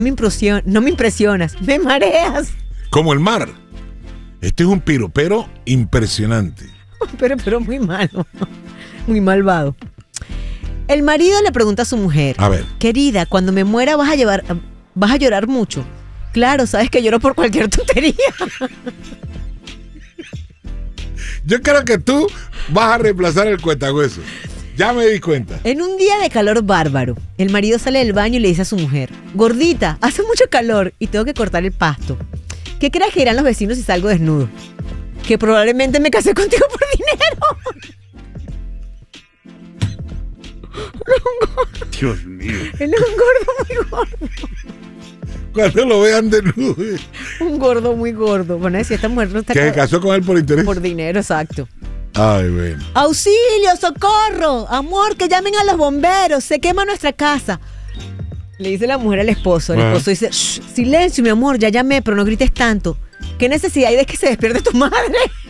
No me impresionas, me mareas. Como el mar. Este es un piropero impresionante. Pero muy malo, muy malvado. El marido le pregunta a su mujer: A ver. querida, cuando me muera vas a llorar mucho. Claro, sabes que lloro por cualquier tontería. Yo creo que tú vas a reemplazar el cuentahueso. Ya me di cuenta. En un día de calor bárbaro, el marido sale del baño y le dice a su mujer: gordita, hace mucho calor y tengo que cortar el pasto. ¿Qué crees que dirán los vecinos si salgo desnudo? Que probablemente me casé contigo por dinero. Dios mío. Él es un gordo muy gordo. Cuando lo vean desnudo. Un gordo muy gordo. Bueno, si esta mujer no está... Que se casó con él por interés. Por dinero, exacto. Ay, bueno. ¡Auxilio, socorro! Amor, que llamen a los bomberos. Se quema nuestra casa. Le dice la mujer al esposo. El esposo dice: shh, silencio, mi amor, ya llamé, pero no grites tanto. ¿Qué necesidad hay de que se despierte tu madre?